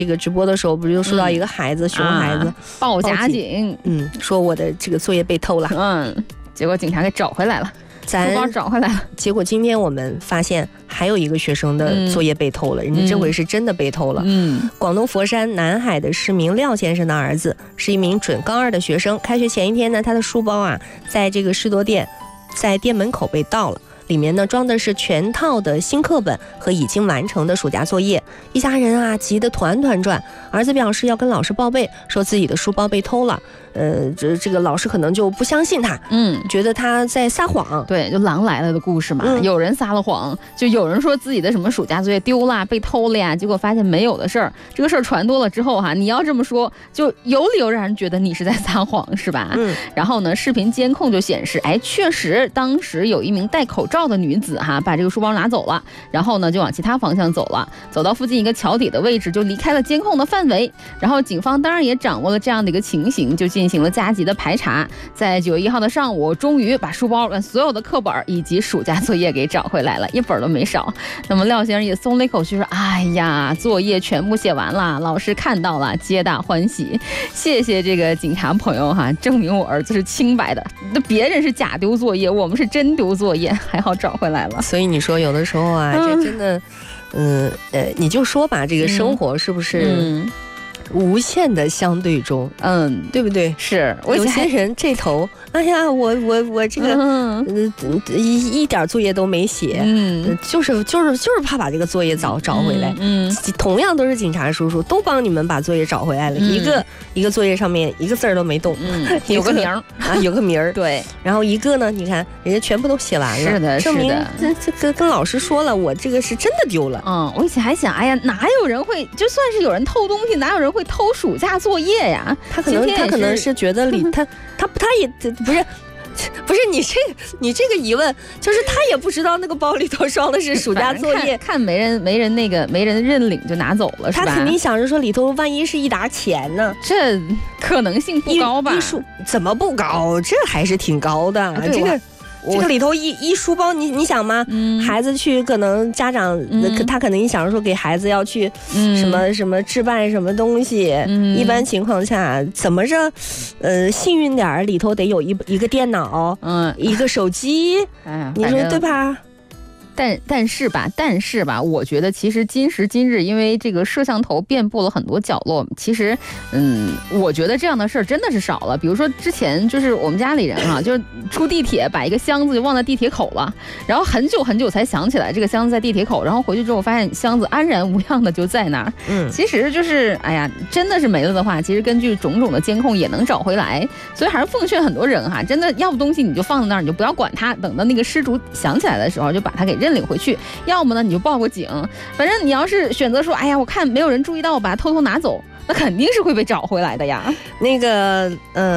这个直播的时候，不是就说到一个孩子，熊孩子报假警， 说我的这个作业被偷了， 结果警察给找回来了。书包找回来了， 结果今天我们发现还有一个学生的作业被偷了，人家这回是真的被偷了。广东佛山南海的市民廖先生的儿子是一名准高2的学生，开学前一天呢，他的书包在这个士多店在店门口被盗了。里面呢装的是全套的新课本和已经完成的暑假作业，一家人急得团团转。儿子表示要跟老师报备，说自己的书包被偷了。这个老师可能就不相信他，觉得他在撒谎。 对，就狼来了的故事嘛，有人撒了谎，就有人说自己的什么暑假作业丢了、被偷了呀，结果发现没有的事儿。这个事儿传多了之后你要这么说，就有理由让人觉得你是在撒谎，是吧？然后呢，视频监控就显示，确实当时有一名戴口罩的女子把这个书包拿走了，然后呢就往其他方向走了，走到附近一个桥底的位置就离开了监控的范围。然后警方当然也掌握了这样的一个情形，就进行了加急的排查。在9月1号的上午，终于把书包、所有的课本以及暑假作业给找回来了，一本都没少。那么廖先生也松了一口气，说：“哎呀，作业全部写完了，老师看到了，皆大欢喜。谢谢这个警察朋友证明我儿子是清白的。那别人是假丢作业，我们是真丢作业，还好找回来了。” 所以你说有的时候这真的，你就说吧，这个生活是不是？无限的相对中，对不对？ 是， 有些人这头，哎呀，我这个，一点作业都没写，就是怕把这个作业找回来。同样都是警察叔叔，都帮你们把作业找回来了，一个作业上面一个字儿都没动， 有个名儿有个名儿， 对。 然后一个呢，你看人家全部都写完了， 是的， 证明这个跟老师说了，我这个是真的丢了。 我以前还想，哎呀，哪有人会，就算是有人偷东西，哪有人会偷暑假作业呀？ 他可能是觉得他也不是你这个疑问，就是他也不知道那个包里头装的是暑假作业， 看没人认领就拿走了，是吧？ 他肯定想着说里头万一是一沓钱呢， 这可能性不高吧？ 怎么不高？这还是挺高的，这个里头一书包，你想吗？孩子去，可能家长他可能想说给孩子要去什么置办什么东西，一般情况下怎么着，幸运点里头得有一个电脑，一个手机，你说对吧？ 但是吧，我觉得其实今时今日，因为这个摄像头遍布了很多角落，其实，我觉得这样的事儿真的是少了。比如说之前就是我们家里人就是出地铁把一个箱子就忘在地铁口了，然后很久很久才想起来这个箱子在地铁口，然后回去之后发现箱子安然无恙的就在那儿。其实就是哎呀，真的是没了的话，其实根据种种的监控也能找回来。所以还是奉劝很多人真的要不东西你就放在那儿，你就不要管它，等到那个失主想起来的时候就把它给认领回去，要么呢你就报个警。反正你要是选择说，哎呀，我看没有人注意到，我把它偷偷拿走，那肯定是会被找回来的呀。 那个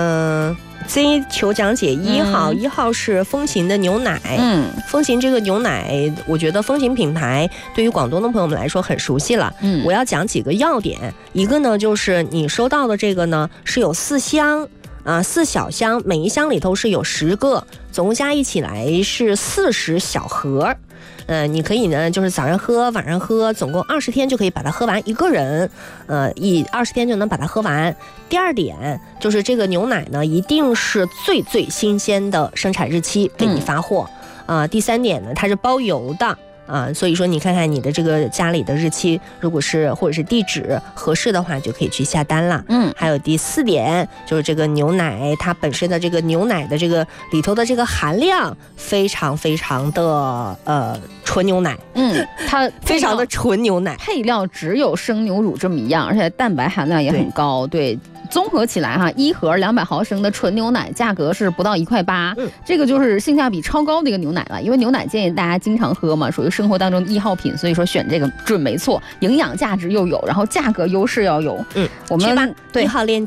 Z 求讲解1号是风行的牛奶，风行这个牛奶，我觉得风行品牌对于广东的朋友们来说很熟悉了。我要讲几个要点，一个呢就是你收到的这个呢是有4箱。4小箱，每一箱里头是有10个，总共加一起来是40小盒。你可以呢，就是早上喝，晚上喝，总共20天就可以把它喝完，一个人，20天就能把它喝完。第二点就是这个牛奶呢，一定是最新鲜的生产日期给你发货。第三点呢，它是包邮的。所以说你看看你的这个家里的日期，如果是或者是地址合适的话，就可以去下单了。还有第4点就是这个牛奶它本身的这个牛奶的这个里头的这个含量非常非常的纯牛奶， 它非常的纯牛奶， 配料只有生牛乳这么一样，而且蛋白含量也很高。对，综合起来一盒200毫升的纯牛奶价格是不到1块8，这个就是性价比超高的一个牛奶了。因为牛奶建议大家经常喝嘛，属于生活当中的1号品，所以说选这个准没错，营养价值又有，然后价格优势要有。 我们对1号链接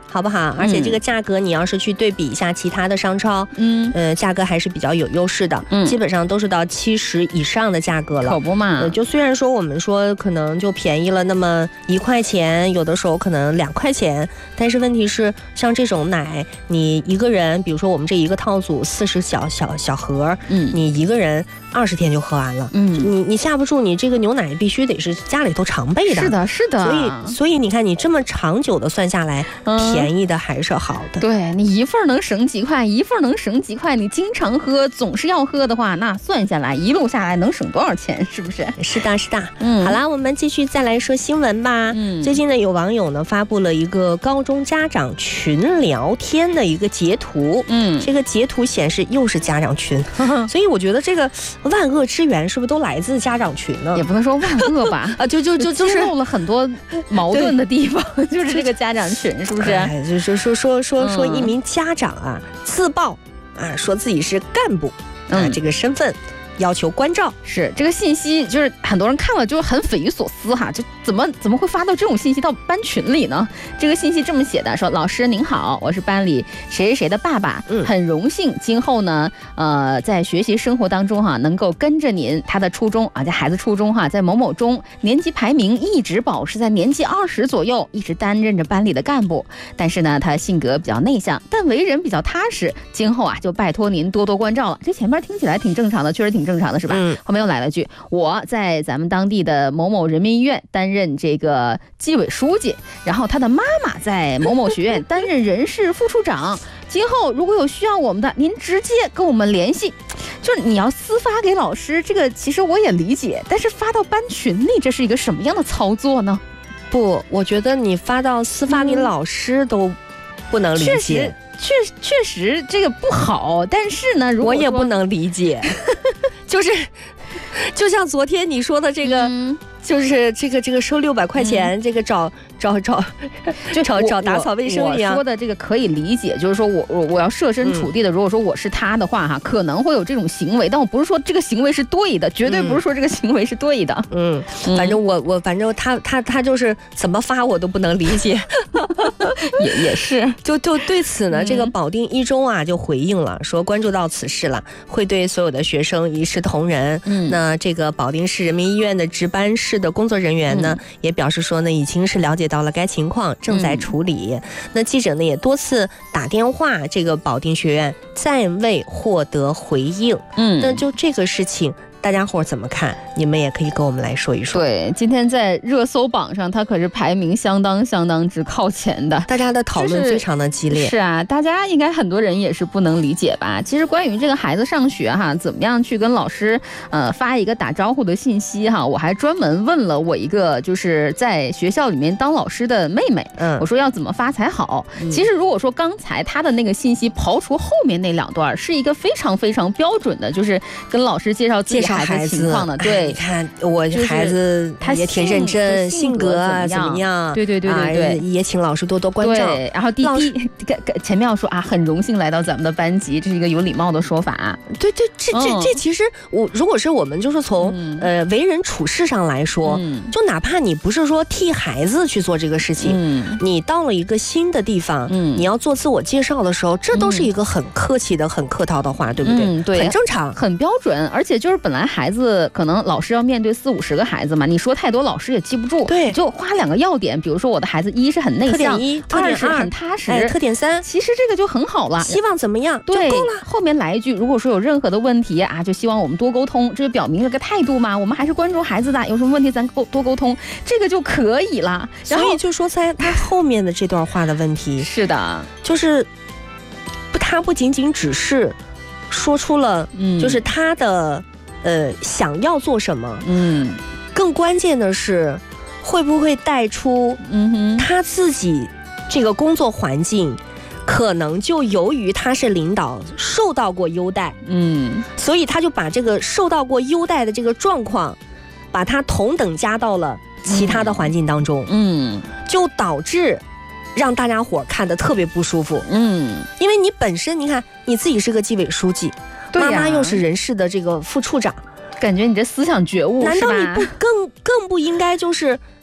好不好？而且这个价格你要是去对比一下其他的商超，价格还是比较有优势的，基本上都是到70以上的价格了， 可不嘛。 就虽然说我们说可能就便宜了那么1块钱，有的时候可能2块钱，但是问题是像这种奶，你一个人，比如说我们这一个套组40小盒，你一个人20天就喝完了，你下不住，你这个牛奶必须得是家里头常备的， 是的，是的。 所以你看，你这么长久的算下来，便宜的还是好的。 对，你一份能省几块，一份能省几块，你经常喝，总是要喝的话，那算下来一路下来能省多少钱？是不是？ 是的，是的。好啦，我们继续再来说新闻吧。最近呢，有网友呢发布了一个高中家长群聊天的一个截图，这个截图显示又是家长群，所以我觉得这个万恶之源是不是都来自家长群呢？ 也不能说万恶吧，就是揭露了很多矛盾的地方，就是这个家长群，是不是？ 就是说一名家长啊自曝啊，说自己是干部啊，这个身份要求关照。 是这个信息，就是很多人看了就很匪夷所思哈，就怎么会发到这种信息到班群里呢？这个信息这么写的，说老师您好，我是班里谁谁谁的爸爸，很荣幸今后呢在学习生活当中哈，能够跟着您，他的初中啊，这孩子初中哈，在某某中年级排名一直保持在年级20左右，一直担任着班里的干部。但是呢，他性格比较内向，但为人比较踏实，今后啊就拜托您多多关照了。这前面听起来挺正常的，确实挺正常的，是吧？后面又来了句，我在咱们当地的某某人民医院担任这个纪委书记，然后他的妈妈在某某学院担任人事副处长，今后如果有需要我们的，您直接跟我们联系。就是你要私发给老师，这个其实我也理解，但是发到班群里，这是一个什么样的操作呢？ 不，我觉得你私发给老师都不能理解。 确实这个不好，但是呢，如果我也不能理解，就像昨天你说的这个，就是这个收600块钱，这个找打扫卫生一样。 我说的这个可以理解，就是说我要设身处地的，如果说我是他的话哈，可能会有这种行为，但我不是说这个行为是对的，绝对不是说这个行为是对的。 反正反正他就是怎么发我都不能理解。 也是， 就对此呢，这个保定一中啊就回应了，说关注到此事了，会对所有的学生一视同仁。那这个保定市人民医院的值班室的工作人员呢，也表示说呢，已经是了解到了该情况，正在处理。那记者呢也多次打电话这个保定学院，暂未获得回应。那就这个事情，大家伙怎么看？你们也可以跟我们来说一说。 对，今天在热搜榜上，它可是排名相当之靠前的， 大家的讨论非常的激烈。 是啊，大家应该很多人也是不能理解吧？其实关于这个孩子上学哈，怎么样去跟老师发一个打招呼的信息哈，我还专门问了我一个就是在学校里面当老师的妹妹，我说要怎么发才好。其实如果说刚才他的那个信息刨除后面那2段，是一个非常标准的，就是跟老师介绍自己孩子情况的。对， 你看我孩子他也挺认真，性格啊怎么样？ 对， 也请老师多多关照。 对，然后前面要说啊，很荣幸来到咱们的班级，这是一个有礼貌的说法。 对，这其实如果是我们就是从为人处事上来说，就哪怕你不是说替孩子去做这个事情，你到了一个新的地方，你要做自我介绍的时候，这都是一个很客气的、很客套的话，对不对？ 对， 很正常， 很标准。而且就是本来孩子可能老师要面对40-50个孩子嘛，你说太多老师也记不住， 对， 就画2个要点，比如说我的孩子1是很内向， 特点2 是很踏实， 特点3， 其实这个就很好了。 希望怎么样就对够了。 后面来一句，如果说有任何的问题啊，就希望我们多沟通，这就表明了个态度嘛，我们还是关注孩子的，有什么问题咱多沟通，这个就可以了。 所以就说在他后面的这段话的问题， 是的， 就是他不仅仅只是说出了，就是他的想要做什么，更关键的是会不会带出他自己这个工作环境可能就由于他是领导受到过优待，所以他就把这个受到过优待的这个状况把它同等加到了其他的环境当中，就导致让大家伙看得特别不舒服，因为你本身你看你自己是个纪委书记，妈妈又是人事的这个副处长， 感觉你这思想觉悟， 难道你不更不应该就是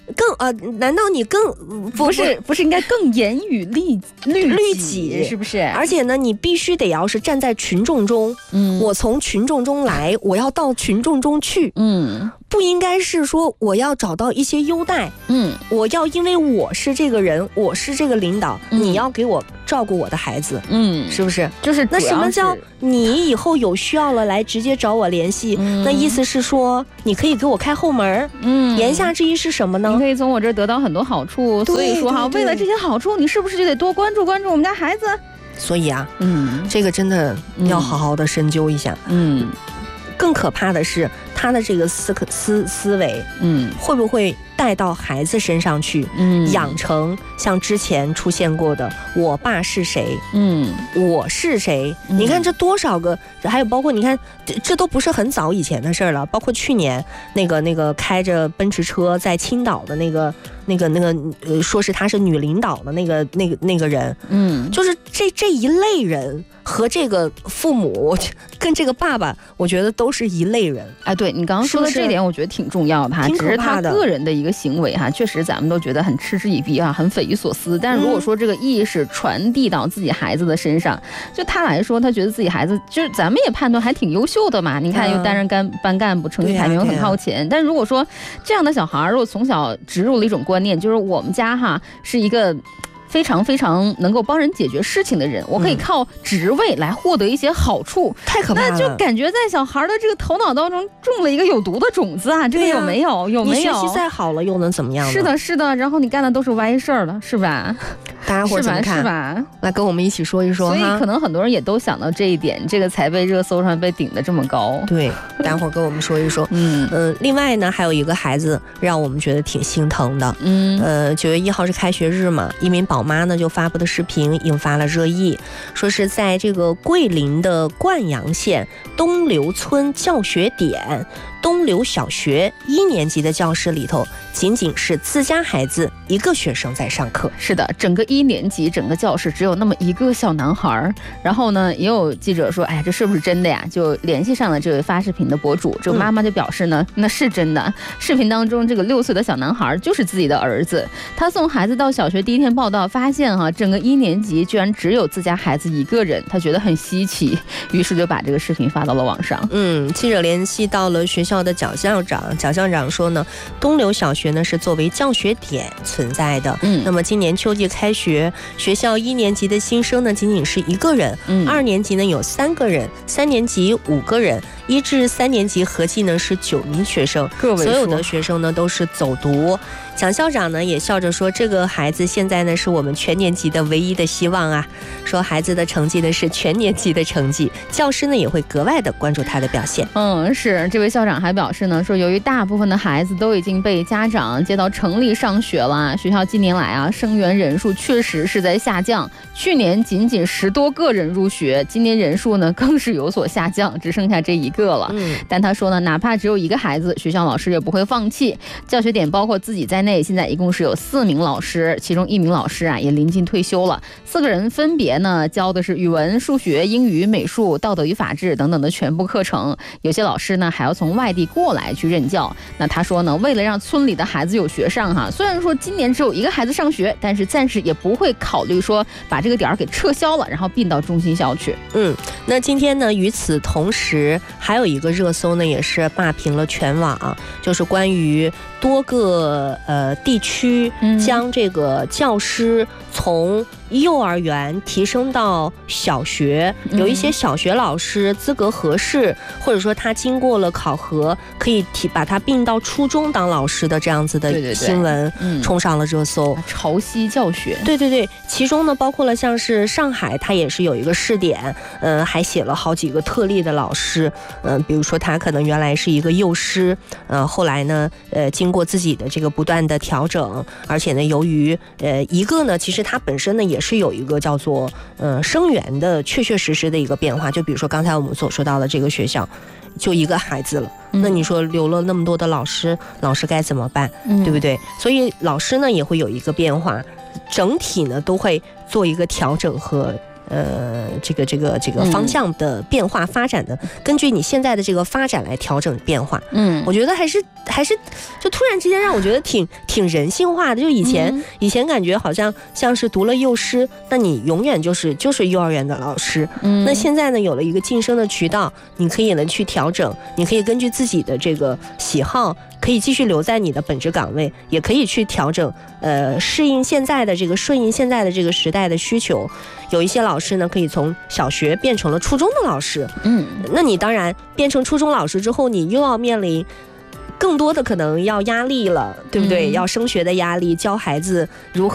难道你更不是应该更严于律己，是不是？ 而且呢，你必须得要是站在群众中，我从群众中来，我要到群众中去，不应该是说我要找到一些优待，我要因为我是这个人，我是这个领导，你要给我照顾我的孩子，是不是？ 就是那什么叫你以后有需要了来直接找我联系？那意思是说你可以给我开后门，言下之意是什么呢？ 你可以从我这儿得到很多好处，所以说哈，为了这些好处，你是不是就得多关注关注我们家孩子？ 所以啊，这个真的要好好的深究一下，更可怕的是他的这个思维，会不会带到孩子身上去，养成像之前出现过的我爸是谁，我是谁，你看这多少个，还有包括你看这都不是很早以前的事了，包括去年那个开着奔驰车在青岛的那个说是他是女领导的那个人，就是这一类人和这个父母跟这个爸爸，我觉得都是一类人。 哎，对你刚刚说的这点，我觉得挺重要的哈，只是他个人的一个行为哈，确实咱们都觉得很嗤之以鼻啊，很匪夷所思。但是如果说这个意识传递到自己孩子的身上，就他来说，他觉得自己孩子就是咱们也判断还挺优秀的嘛。你看又担任班干部，成绩排名很靠前。但如果说这样的小孩，如果从小植入了一种观念，就是我们家哈是一个非常非常能够帮人解决事情的人，我可以靠职位来获得一些好处， 太可怕了。 那就感觉在小孩的这个头脑当中种了一个有毒的种子啊！这个有没有？有没有？ 你学习再好了又能怎么样呢？ 是的，是的。然后你干的都是歪事儿了，是吧？ 大家伙怎么看？ 是吧？ 来跟我们一起说一说。 所以可能很多人也都想到这一点，这个才被热搜上被顶得这么高。 对，大家伙跟我们说一说。另外呢，还有一个孩子让我们觉得挺心疼的。9月1号是开学日嘛，一名宝妈呢就发布的视频引发了热议，说是在这个桂林的灌阳县东流村教学点东流小学1年级的教室里头，仅仅是自家孩子一个学生在上课。 是的，整个1年级整个教室只有那么一个小男孩。然后呢，也有记者说，哎，这是不是真的呀？就联系上了这位发视频的博主，这个妈妈就表示呢，那是真的。视频当中这个6岁的小男孩就是自己的儿子。他送孩子到小学第一天报到，发现整个1年级居然只有自家孩子一个人，他觉得很稀奇，于是就把这个视频发到了网上。 记者联系到了学校的蒋校长说呢，东流小学呢是作为教学点存在的。那么今年秋季开学，学校1年级的新生呢仅仅是1个人，2年级呢有3个人，3年级5个人，1至3年级合计呢是9名学生，所有的学生呢都是走读。蒋校长呢也笑着说，这个孩子现在呢是我们全年级的唯一的希望啊，说孩子的成绩呢是全年级的成绩，教师呢也会格外的关注他的表现。 是，这位校长还表示呢，说由于大部分的孩子都已经被家长接到城里上学了，学校近年来生源人数确实是在下降，去年仅仅10多个人入学，今年人数呢更是有所下降，只剩下这1个了。但他说呢，哪怕只有1个孩子，学校老师也不会放弃。教学点包括自己在内，现在一共是有4名老师，其中1名老师也临近退休了。4个人分别呢教的是语文、数学、英语、美术、道德与法治等等的全部课程。有些老师呢还要从外地过来去任教。那他说呢，为了让村里的孩子有学上虽然说今年只有1个孩子上学，但是暂时也不会考虑说把这个点给撤销了，然后并到中心校去。 那今天呢，与此同时还有一个热搜呢，也是霸屏了全网，就是关于多个地区将这个教师从幼儿园提升到小学，有一些小学老师资格合适，或者说他经过了考核，可以把他并到初中当老师的这样子的新闻冲上了热搜。 潮汐教学， 对，其中呢包括了像是上海，他也是有一个试点，还写了好几个特例的老师，比如说他可能原来是一个幼师，后来呢经过自己的这个不断的调整，而且呢由于一个呢其实他本身呢也是有一个叫做生源的确实的一个变化，就比如说刚才我们所说到的这个学校就1个孩子了，那你说留了那么多的老师该怎么办，对不对？所以老师呢也会有一个变化，整体呢都会做一个调整和这个方向的变化发展的，根据你现在的这个发展来调整变化。我觉得还是就突然之间让我觉得挺人性化的。就以前感觉好像是读了幼师，那你永远就是幼儿园的老师。那现在呢，有了一个晋升的渠道，你可以呢去调整，你可以根据自己的这个喜好，可以继续留在你的本职岗位，也可以去调整，顺应现在的这个时代的需求。有一些老师呢，可以从小学变成了初中的老师。那你当然变成初中老师之后，你又要面临更多的可能要压力了，对不对？要升学的压力，教孩子如何